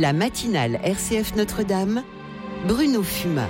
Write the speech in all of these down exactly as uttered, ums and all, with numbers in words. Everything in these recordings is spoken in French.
La matinale R C F Notre-Dame, Bruno Fumat.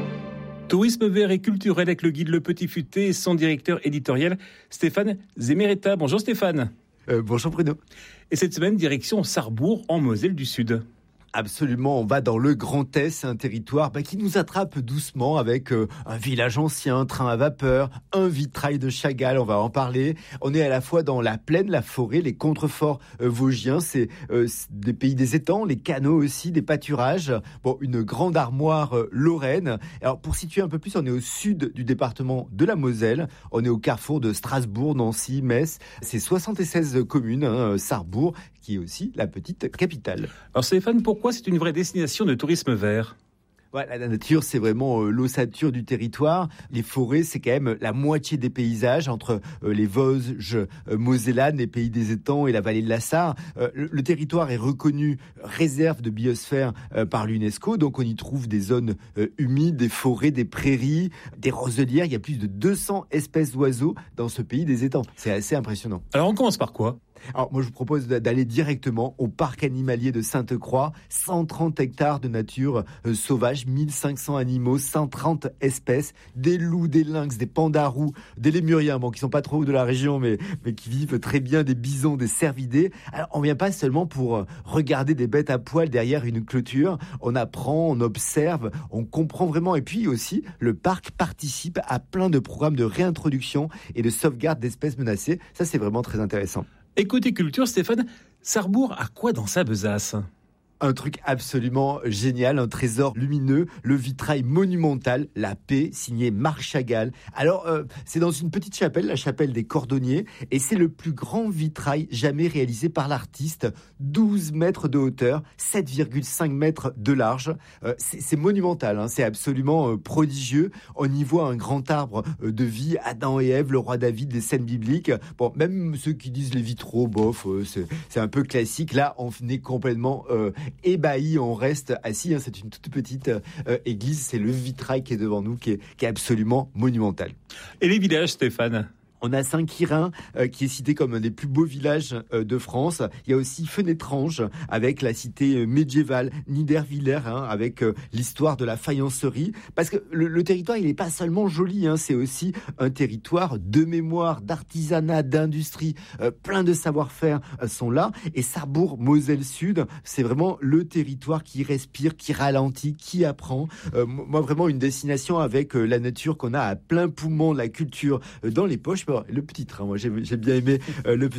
Tourisme vert et culturel avec le guide Le Petit Futé et son directeur éditorial Stéphane Zemeretta. Bonjour Stéphane. Euh, bonjour Bruno. Et cette semaine, direction Sarrebourg en Moselle du Sud. Absolument, on va dans le Grand Est, c'est un territoire bah, qui nous attrape doucement avec euh, un village ancien, un train à vapeur, un vitrail de Chagall, on va en parler. On est à la fois dans la plaine, la forêt, les contreforts euh, vosgiens, c'est euh, des pays des étangs, les canaux aussi, des pâturages. Bon, une grande armoire euh, lorraine. Alors pour situer un peu plus, on est au sud du département de la Moselle. On est au carrefour de Strasbourg, Nancy, Metz. C'est soixante-seize communes, hein, Sarrebourg, qui est aussi la petite capitale. Alors Stéphane, pourquoi c'est une vraie destination de tourisme vert ? Ouais, la nature, c'est vraiment euh, l'ossature du territoire. Les forêts, c'est quand même la moitié des paysages entre euh, les Vosges, euh, Mosellanes, les pays des étangs et la vallée de la Sarre. Euh, le, le territoire est reconnu réserve de biosphère euh, par l'UNESCO, donc on y trouve des zones euh, humides, des forêts, des prairies, des roselières. Il y a plus de deux cents espèces d'oiseaux dans ce pays des étangs. C'est assez impressionnant. Alors on commence par quoi ? Alors moi je vous propose d'aller directement au parc animalier de Sainte-Croix, cent trente hectares de nature euh, sauvage, mille cinq cents animaux, cent trente espèces, des loups, des lynx, des pandas roux, des lémuriens, bon qui sont pas trop de la région mais mais qui vivent très bien, des bisons, des cervidés. Alors on vient pas seulement pour regarder des bêtes à poil derrière une clôture, on apprend, on observe, on comprend vraiment et puis aussi le parc participe à plein de programmes de réintroduction et de sauvegarde d'espèces menacées. Ça c'est vraiment très intéressant. Et côté culture, Stéphane, Sarrebourg a quoi dans sa besace ? Un truc absolument génial, un trésor lumineux, le vitrail monumental, La Paix, signé Marc Chagall. Alors, euh, c'est dans une petite chapelle, la chapelle des Cordonniers, et c'est le plus grand vitrail jamais réalisé par l'artiste. douze mètres de hauteur, sept virgule cinq mètres de large. Euh, c'est, c'est monumental, hein, c'est absolument euh, prodigieux. On y voit un grand arbre euh, de vie, Adam et Ève, le roi David, des scènes bibliques. Bon, même ceux qui disent les vitraux, bof, euh, c'est, c'est un peu classique. Là, on est complètement... Euh, ébahi, on reste assis, hein, c'est une toute petite euh, église, c'est le vitrail qui est devant nous, qui est, qui est absolument monumental. Et les villages, Stéphane ? On a Saint-Quirin euh, qui est cité comme un des plus beaux villages euh, de France. Il y a aussi Fenetrange avec la cité euh, médiévale, Niederwiller hein, avec euh, l'histoire de la faïencerie. Parce que le, le territoire, il n'est pas seulement joli, hein, c'est aussi un territoire de mémoire, d'artisanat, d'industrie. Euh, plein de savoir-faire euh, sont là. Et Sarrebourg, Moselle Sud, c'est vraiment le territoire qui respire, qui ralentit, qui apprend. Euh, moi, vraiment une destination avec euh, la nature qu'on a à plein poumon, la culture euh, dans les poches. Le petit train, moi j'ai, j'ai bien aimé euh, le petit